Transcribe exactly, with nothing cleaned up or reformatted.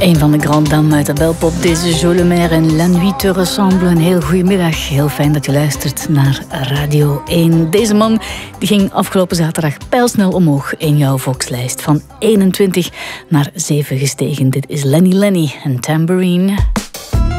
Een van de grand dames uit de belpop, deze Jo Le Maire en La Nuit te ressemble. Een heel goedemiddag. Heel fijn dat u luistert naar Radio één. Deze man die ging afgelopen zaterdag pijlsnel omhoog in jouw Volkslijst. Van eenentwintig naar zeven gestegen. Dit is Lenny Lenny en Tambourine.